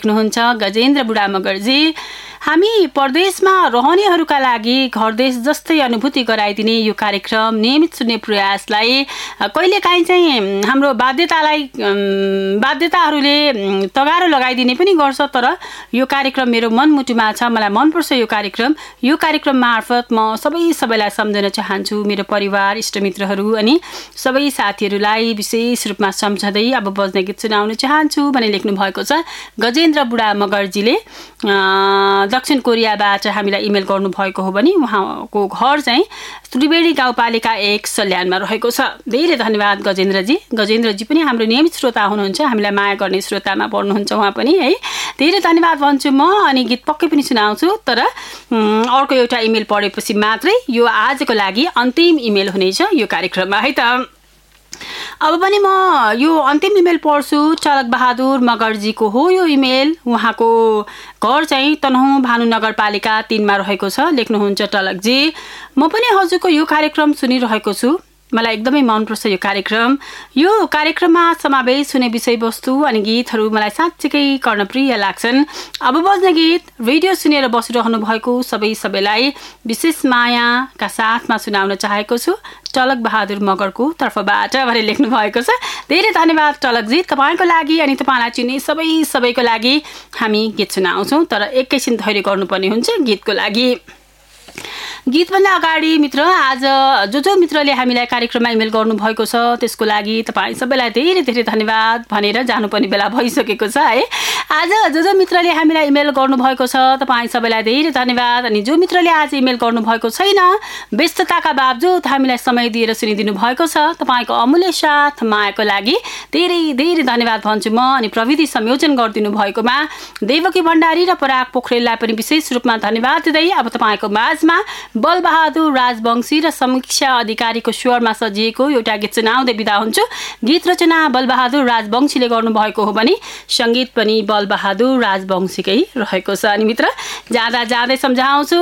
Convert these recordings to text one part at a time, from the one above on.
लेख्नुहुन्छ गजेन्द्र बुढा मगरजी। हामी परदेशमा रहनेहरूका लागि घरदेश जस्तै अनुभूति गराइदिने यो कार्यक्रम नियमित सुन्ने प्रयासलाई कहिलेकाहीँ चाहिँ हाम्रो बाध्यताहरूले तगारो लगाइदिने पनि गर्छ। तर यो कार्यक्रम मेरो मनमुटुमा छ, मलाई मनपर्छ यो कार्यक्रम मार्फत म सबैलाई सम्झन चाहन्छु। मेरो परिवार, इष्टमित्रहरू अनि सबै साथीहरूलाई विशेष रूपमा सम्झँदै अब बज्ने गीत सुनाउन चाहन्छु भने लेख्नु भएको छ गजेन्द्र बुढा मगर्जीले। दक्षिण कोरियाबाट हामीलाई इमेल गर्नुभएको हो भने उहाँको घर चाहिँ त्रिवेणी गाउँपालिका 1 सल्यानमा रहेको छ। धेरै धन्यवाद गजेन्द्रजी पनि हाम्रो नियमित श्रोता हुनुहुन्छ, हामीलाई माया गर्ने श्रोतामा पर्नुहुन्छ उहाँ पनि है। धेरै धन्यवाद भन्छु म अनि गीत पक्कै पनि सुनाउँछु। तर अर्को एउटा इमेल पढेपछि मात्रै यो आजको लागि अन्तिम इमेल हुनेछ यो कार्यक्रममा है त। अब पनि म यो अन्तिम इमेल पढ्छु। चलक बहादुर मगर्जीको हो यो इमेल। उहाँको घर चाहिँ तनहुँ भानु नगरपालिका 3 मा रहेको छ। लेख्नुहुन्छ टलकजी, म पनि हजुरको यो कार्यक्रम सुनिरहेको छु। मलाई एकदमै मनपर्छ यो कार्यक्रममा समावेश हुने विषयवस्तु अनि गीतहरू मलाई साँच्चीकै कर्णप्रिय लाग्छन्। अब बज्ने गीत रेडियो सुनेर बसिरहनु भएको सबैलाई विशेष मायाका साथमा सुनाउन चाहेको छु। टलक बहादुर मगरको तर्फबाट भने लेख्नु भएको छ। धेरै धन्यवाद टलकजी, तपाईँको लागि अनि तपाईँलाई चिन्ने सबैको लागि हामी गीत सुनाउँछौँ। तर एकैछिन धैर्य गर्नुपर्ने हुन्छ गीतको लागि। गीतभन्दा अगाडि मित्र, आज जो मित्रले हामीलाई कार्यक्रममा इमेल गर्नुभएको छ त्यसको लागि तपाईँ सबैलाई धेरै धन्यवाद भनेर जानुपर्ने बेला भइसकेको छ है। आज जो मित्रले हामीलाई इमेल गर्नुभएको छ तपाईँ सबैलाई धेरै धन्यवाद। अनि जो मित्रले आज इमेल गर्नुभएको छैन, व्यस्तताका बावजुद हामीलाई समय दिएर सुनिदिनु भएको छ, तपाईँको अमूल्य साथ मायाको लागि धेरै धन्यवाद भन्छु म। अनि प्रविधि संयोजन गरिदिनु भएकोमा देवकी भण्डारी र पराग पोखरेललाई पनि विशेष रूपमा धन्यवाद दिँदै अब तपाईँको माझमा बलबहादुर राजवंशी र समीक्षा अधिकारीको स्वरमा सजिएको एउटा गीत सुनाउँदै बिदा हुन्छु। गीत रचना बलबहादुर राजवंशीले गर्नुभएको हो भने सङ्गीत पनि बलबहादुर राजवंशीकै रहेको छ। अनि मित्र, जाँदै सम्झाउँछु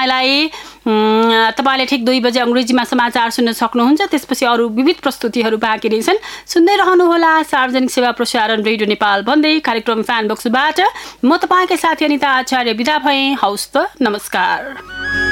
तपाईँले ठिक 2 बजे अङ्ग्रेजीमा समाचार सुन्न सक्नुहुन्छ। त्यसपछि अरू विविध प्रस्तुतिहरू बाँकी नै छन्, सुन्दै रहनुहोला सार्वजनिक सेवा प्रसारण रेडियो नेपाल भन्दै कार्यक्रम फ्यान बक्सबाट म तपाईँकै साथी अनिता आचार्य बिदा भएँ। हौस् त, नमस्कार।